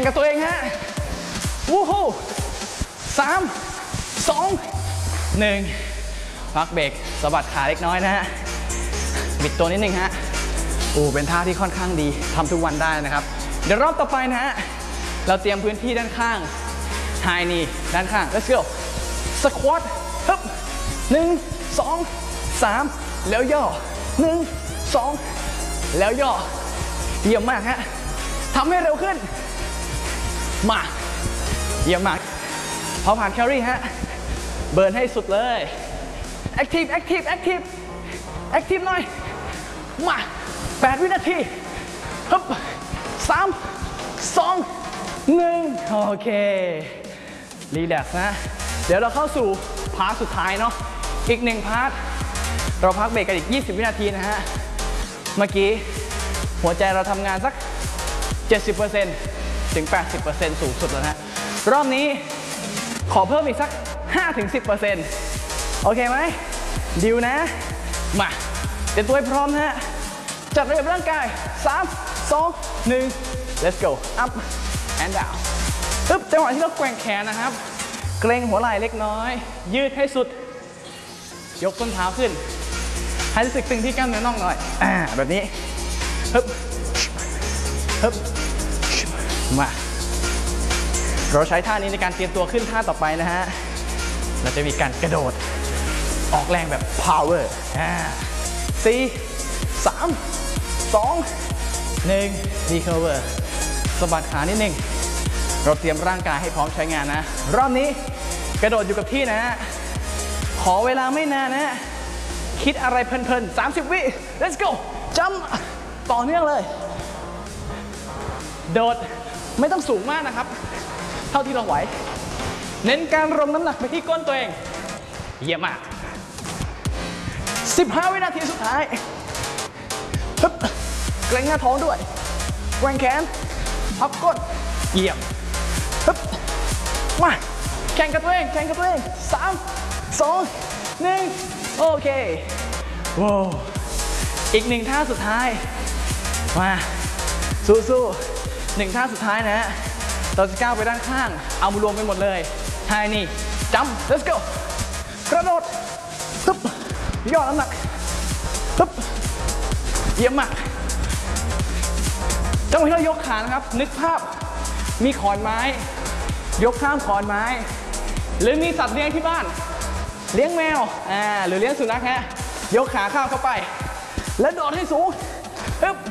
กับตัวเองฮะวู้ฮู้3 2 1พักเบรกสะบัดขาเล็กน้อยนะฮะบิดตัวนิดนึงฮะเป็นท่าที่ค่อนข้างดีทำทุกวันได้นะครับเดี๋ยวรอบต่อไปนะฮะเราเตรียมพื้นที่ด้านข้างไฮนี่ด้านข้าง let's go สควอตฮึบ1 2 3แล้วย่อ1 2แล้วย่อเยี่ยมมากฮะทำให้เร็วขึ้นมาเยี่ยมมากพอผ่านแคลอรี่ฮะเบิร์นให้สุดเลยแอคทีฟหน่อยมา8 วินาทีฮึบ3 2 1โอเครีแลกซ์นะเดี๋ยวเราเข้าสู่พาร์ทสุดท้ายเนาะอีก1พาร์ทเราพักเบรกกันอีก20 วินาทีนะฮะเมื่อกี้หัวใจเราทำงานสัก 70% ถึง 80% สูงสุดแล้วนะรอบนี้ขอเพิ่มอีกสัก 5-10% โอเคไหมดิวนะมาเตรียมตัวให้พร้อมนะฮะจัดระเบียบร่างกาย3 2 1 let's go up and down ปึ๊บจังหวะที่เราแกว่งแขนนะครับเกรงหัวไหล่เล็กน้อยยืดให้สุดยกต้นเท้าขึ้นให้รู้สึกตึงที่กล้ามเนื้อน่องหน่อยแบบนี้ฮึบมาเราใช้ท่านี้ในการเตรียมตัวขึ้นท่าต่อไปนะฮะเราจะมีการกระโดดออกแรงแบบ power 4 3 2 1 recover สะบัดขานิดนึงเราเตรียมร่างกายให้พร้อมใช้งานนะรอบนี้กระโดดอยู่กับที่นะฮะขอเวลาไม่นานนะคิดอะไรเพลินๆ30 วิ let's go จัมป์ต่อเนื่องเลยโดดไม่ต้องสูงมากนะครับเท่าที่เราไหวเน้นการลงน้ำหนักไปที่ก้นตัวเองเยี่ยมมาก15 วินาทีสุดท้ายฮึบเกร็งหน้าท้องด้วยแกว่งแขนพับก้นเยี่ยมฮึบมาแข่งกับตัวเอง3 2 1โอเคว้าวอีก1ท่าสุดท้ายมาสู้ๆ1ท่าสุดท้ายนะฮะเราจะก้าวไปด้านข้างเอามือรวมไปหมดเลยไฮนี่จัมป์ let's go กระโดดฮึบย่อน้ำหนักฮึบเยี่ยมมากจังหวะที่เรายกขานะครับนึกภาพมีขอนไม้ยกข้ามขอนไม้หรือมีสัตว์เลี้ยงที่บ้านเลี้ยงแมวหรือเลี้ยงสุนัขฮะยกขาข้ามเข้าไปแล้วโดดให้สูงฮึบ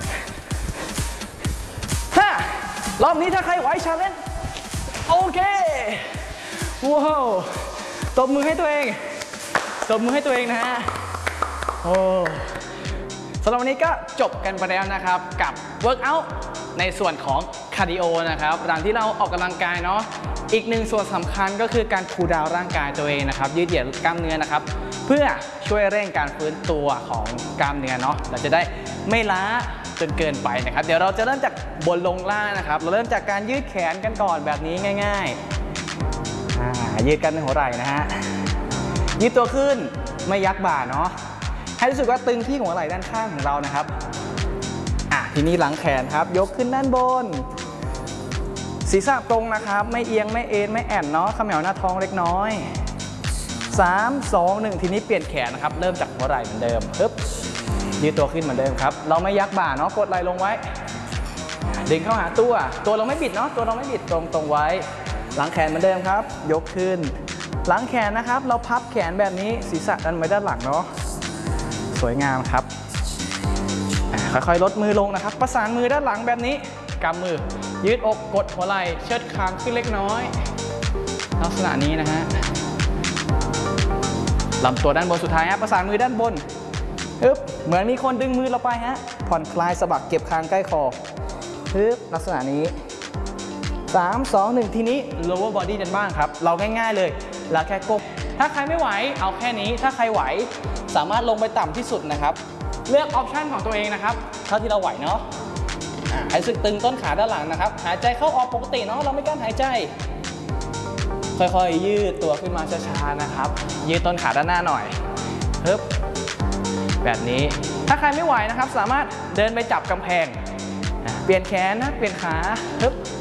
รอบนี้ถ้าใครไหวชาเลนจ์โอเคว้าวตบมือให้ตัวเองนะฮะโอ้สำหรับวันนี้ก็จบกันไปแล้วนะครับกับเวิร์กอัลในส่วนของคาร์ดิโอนะครับหลังที่เราออกกำลังกายเนาะอีกหนึ่งส่วนสำคัญก็คือการคูลดาวน์ร่างกายตัวเองนะครับยืดเหยียดกล้ามเนื้อนะครับเพื่อช่วยเร่งการฟื้นตัวของกล้ามเนื้อเนาะเราจะได้ไม่ล้าจนเกินไปนะครับเดี๋ยวเราจะเริ่มจากบนลงล่างนะครับเราเริ่มจากการยืดแขนกันก่อนแบบนี้ง่ายๆยืดกันในหัวไหล่นะฮะยืดตัวขึ้นไม่ยักบ่าเนาะให้รู้สึกว่าตึงที่หัวไหล่ด้านข้างของเรานะครับทีนี้หลังแขนครับยกขึ้นด้านบนศีรษะตรงนะครับไม่เอียงไม่เอ็นไม่แอนเนาะเขม่าหน้าท้องเล็กน้อย3 2 1ทีนี้เปลี่ยนแขนนะครับเริ่มจากหัวไหล่เหมือนเดิมปึ๊บยืดตัวขึ้นเหมือนเดิมครับเราไม่ยักบ่าเนาะกดไหล่ลงไว้ดึงเข้าหาตัวเราไม่บิดเนาะตัวเราไม่บิดตรงไว้หลังแขนเหมือนเดิมครับยกขึ้นหลังแขนนะครับเราพับแขนแบบนี้ศีรษะดันไปด้านหลังเนาะสวยงามครับค่อยๆลดมือลงนะครับประสานมือด้านหลังแบบนี้กำมือยืดอกกดหัวไหล่เชิดคางขึ้นเล็กน้อยลักษณะนี้นะฮะลำตัวด้านบนสุดท้ายฮะประสานมือด้านบนฮึบเหมือนมีคนดึงมือเราไปฮะผ่อนคลายสะบักเก็บคางใกล้คอฮึบลักษณะนี้3 2 1ทีนี้ lower body กันบ้างครับเราง่ายๆเลยเราแค่กบถ้าใครไม่ไหวเอาแค่นี้ถ้าใครไหวสามารถลงไปต่ำที่สุดนะครับเลือกออปชันของตัวเองนะครับเท่าที่เราไหวเนาะให้สึกตึงต้นขาด้านหลังนะครับหายใจเข้าออกปกติเนาะเราไม่กั้นหายใจค่อยๆยืดตัวขึ้นมาช้าๆนะครับยืดต้นขาด้านหน้าหน่อยฮึบแบบนี้ถ้าใครไม่ไหวนะครับสามารถเดินไปจับกำแพงเปลี่ยนแขนนะเปลี่ยนขาฮึบ